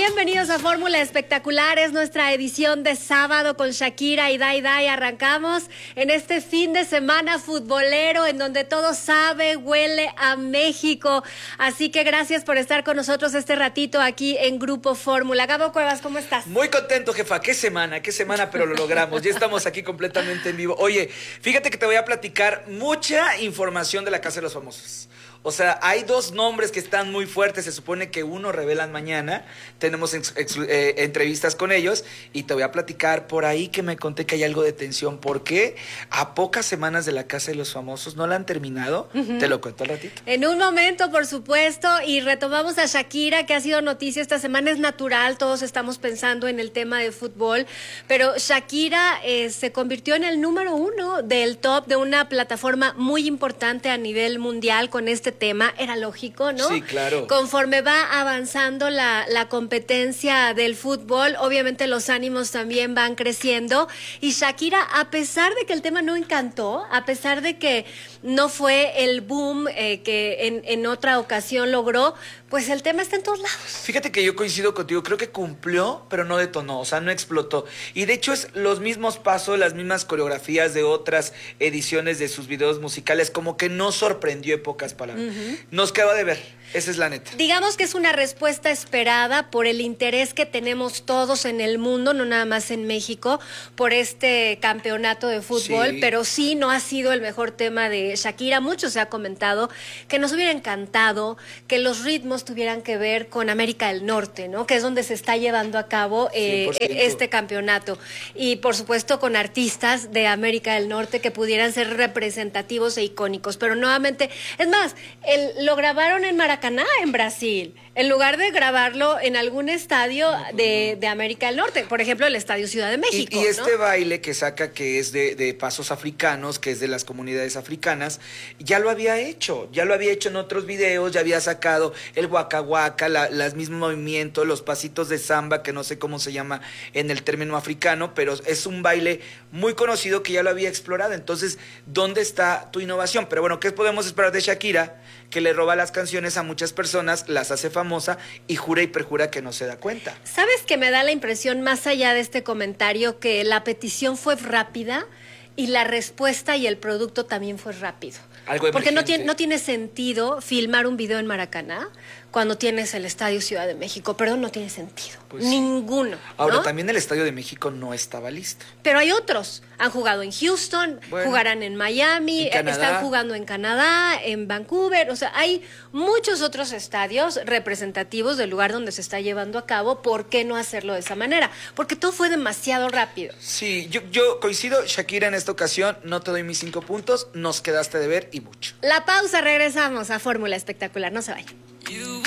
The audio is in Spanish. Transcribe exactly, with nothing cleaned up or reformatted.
Bienvenidos a Fórmula Espectacular, es nuestra edición de sábado con Shakira y Dai Dai. Arrancamos en este fin de semana futbolero en donde todo sabe, huele a México. Así que gracias por estar con nosotros este ratito aquí en Grupo Fórmula. Gabo Cuevas, ¿cómo estás? Muy contento, jefa. Qué semana, qué semana, pero lo logramos. Ya estamos aquí completamente en vivo. Oye, fíjate que te voy a platicar mucha información de la Casa de los Famosos. O sea, hay dos nombres que están muy fuertes. Se supone que uno revelan mañana. Tenemos ex, ex, eh, entrevistas con ellos. Y te voy a platicar por ahí que me conté que hay algo de tensión. ¿Por qué? A pocas semanas de la Casa de los Famosos no la han terminado. Uh-huh. Te lo cuento al ratito. En un momento, por supuesto. Y retomamos a Shakira, que ha sido noticia esta semana. Es natural, todos estamos pensando en el tema de fútbol. Pero Shakira eh, se convirtió en el número uno del top de una plataforma muy importante a nivel mundial con este tema. Era lógico, ¿no? Sí, claro. Conforme va avanzando la, la competencia del fútbol, obviamente los ánimos también van creciendo. Y Shakira, a pesar de que el tema no encantó, a pesar de que no fue el boom eh, que en, en otra ocasión logró, pues el tema está en todos lados. Fíjate que yo coincido contigo, creo que cumplió, pero no detonó, o sea, no explotó. Y de hecho es los mismos pasos, las mismas coreografías de otras ediciones de sus videos musicales, como que no sorprendió en pocas palabras. Uh-huh. Nos quedó de ver, esa es la neta. Digamos que es una respuesta esperada por el interés que tenemos todos en el mundo, no nada más en México, por este campeonato de fútbol, sí. Pero sí no ha sido el mejor tema de Shakira. Mucho se ha comentado que nos hubiera encantado que los ritmos tuvieran que ver con América del Norte, ¿no? Que es donde se está llevando a cabo eh, este campeonato. Y por supuesto con artistas de América del Norte que pudieran ser representativos e icónicos. Pero nuevamente, es más, el, lo grabaron en Maracaná, en Brasil, en lugar de grabarlo en algún estadio no, de, de América del Norte, por ejemplo, el Estadio Ciudad de México. Y, y este ¿no? baile que saca, que es de, de pasos africanos, que es de las comunidades africanas, ya lo había hecho, ya lo había hecho en otros videos, ya había sacado el Waka Waka, la, los mismos movimientos, los pasitos de samba, que no sé cómo se llama en el término africano, pero es un baile muy conocido que ya lo había explorado. Entonces, ¿dónde está tu innovación? Pero bueno, ¿qué podemos esperar de Shakira? Que le roba las canciones a muchas personas, las hace famosa y jura y perjura que no se da cuenta. ¿Sabes qué me da la impresión, más allá de este comentario, que la petición fue rápida y la respuesta y el producto también fue rápido? Algo Porque no tiene, no tiene sentido filmar un video en Maracaná cuando tienes el Estadio Ciudad de México. Perdón, no tiene sentido. Pues ninguno. Ahora, ¿no? También el Estadio de México no estaba listo. Pero hay otros. Han jugado en Houston, bueno, jugarán en Miami, en están jugando en Canadá, en Vancouver. O sea, hay muchos otros estadios representativos del lugar donde se está llevando a cabo. ¿Por qué no hacerlo de esa manera? Porque todo fue demasiado rápido. Sí, yo, yo coincido, Shakira, en esta ocasión. No te doy mis cinco puntos. Nos quedaste de ver y mucho. La pausa, regresamos a Fórmula Espectacular. No se vayan.